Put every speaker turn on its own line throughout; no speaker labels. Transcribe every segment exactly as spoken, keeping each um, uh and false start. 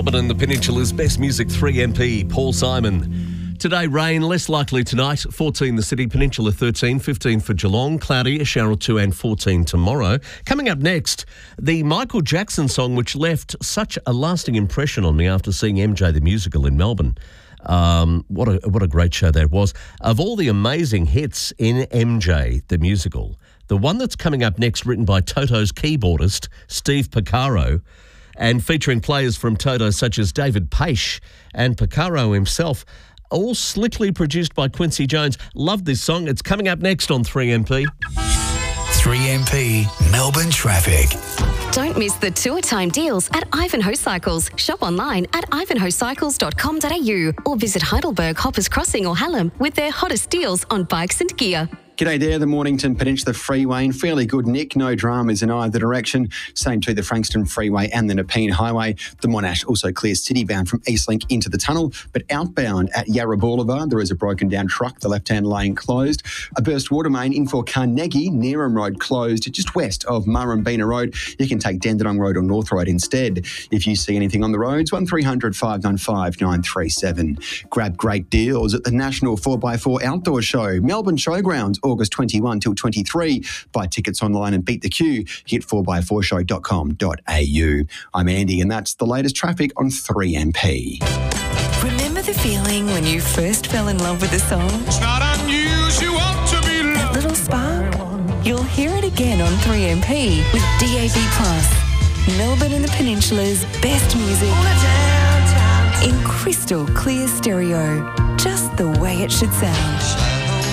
Melbourne and the Peninsula's best music three M P, Paul Simon. Today, rain, less likely tonight. fourteen the city, Peninsula thirteen, fifteen for Geelong, cloudy, a shower or two and fourteen tomorrow. Coming up next, the Michael Jackson song which left such a lasting impression on me after seeing M J the Musical in Melbourne. Um, what a what a great show that was. Of all the amazing hits in M J the Musical, the one that's coming up next, written by Toto's keyboardist, Steve Porcaro, and featuring players from Toto such as David Paish and Porcaro himself, all slickly produced by Quincy Jones. Love this song. It's coming up next on three M P.
three M P Melbourne Traffic.
Don't miss the tour time deals at Ivanhoe Cycles. Shop online at ivanhoe cycles dot com dot a u or visit Heidelberg, Hoppers Crossing or Hallam with their hottest deals on bikes and gear.
G'day there, the Mornington Peninsula Freeway in fairly good nick. No dramas in either direction. Same to the Frankston Freeway and the Nepean Highway. The Monash also clears citybbound from Eastlink into the tunnel, but outbound at Yarra Boulevard, there is a broken down truck, the left-hand lane closed. A burst water main in for Carnegie, Neerim Road closed just west of Murrumbina Road. You can take Dandenong Road or North Road instead. If you see anything on the roads, one three hundred, five nine five, nine three seven. Grab great deals at the National four by four Outdoor Show, Melbourne Showgrounds, August twenty-first till twenty-third. Buy tickets online and beat the queue. Hit four by four show dot com dot a u. I'm Andy and that's the latest traffic on three M P.
Remember the feeling when you first fell in love with a song?
It's not unusual to be loved.
That little spark? You'll hear it again on three M P with D A B plus. Melbourne and the Peninsula's best music in crystal clear stereo. Just the way it should sound.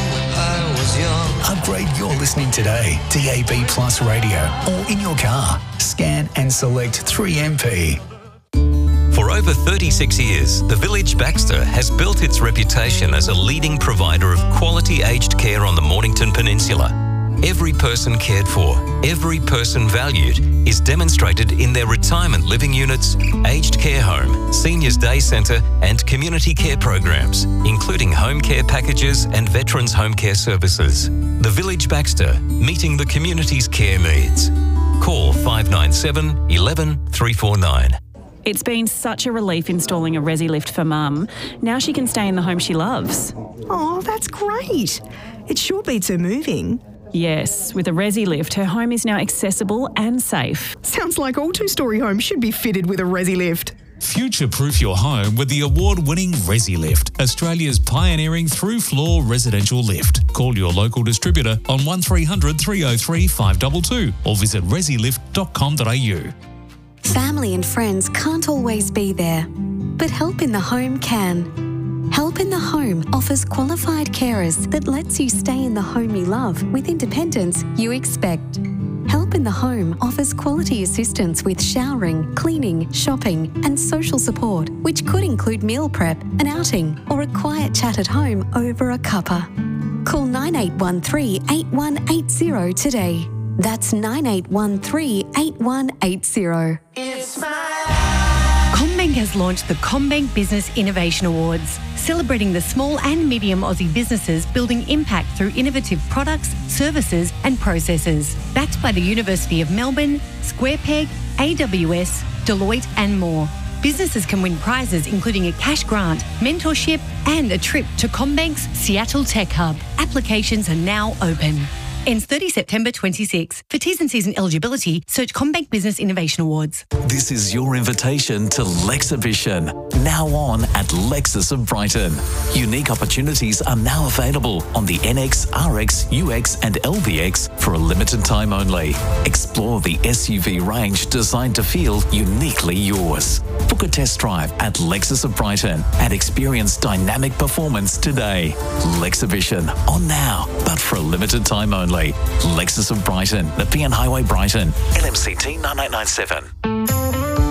Upgrade your listening today. D A B Plus Radio or in your car. Scan and select three M P.
For over thirty-six years, the Village Baxter has built its reputation as a leading provider of quality aged care on the Mornington Peninsula. Every person cared for, every person valued is demonstrated in their retirement living units, aged care home, seniors day centre and community care programs, including home care packages and veterans home care services. The Village Baxter, meeting the community's care needs. Call five nine seven, one one, three four nine.
It's been such a relief installing a Resi lift for Mum. Now she can stay in the home she loves.
Oh, that's great. It sure beats her moving.
Yes, with a Resi lift, her home is now accessible and safe.
Sounds like all two-storey homes should be fitted with a Resi lift.
Future-proof your home with the award-winning Resi Lift, Australia's pioneering through-floor residential lift. Call your local distributor on one three hundred, three oh three, five two two or visit resi lift dot com dot a u.
Family and friends can't always be there, but Help in the Home can. Help in the Home offers qualified carers that lets you stay in the home you love with independence you expect. Help in the Home offers quality assistance with showering, cleaning, shopping and social support, which could include meal prep, an outing or a quiet chat at home over a cuppa. Call nine eight one three, eight one eight zero today. That's nine eight one three, eight one eight zero.
It's my CommBank has launched the CommBank Business Innovation Awards, celebrating the small and medium Aussie businesses building impact through innovative products, services and processes. Backed by the University of Melbourne, SquarePeg, A W S, Deloitte and more. Businesses can win prizes including a cash grant, mentorship and a trip to CommBank's Seattle Tech Hub. Applications are now open. Ends thirtieth September twenty-six. For T's and C's and eligibility, search CommBank Business Innovation Awards.
This is your invitation to Lexhibition, now on at Lexus of Brighton. Unique opportunities are now available on the N X, R X, U X and L V X for a limited time only. Explore the S U V range designed to feel uniquely yours. Book a test drive at Lexus of Brighton and experience dynamic performance today. Lexhibition, on now, but for a limited time only. Lexus of Brighton, Nepean Highway, Brighton, L M C T nine eight nine seven.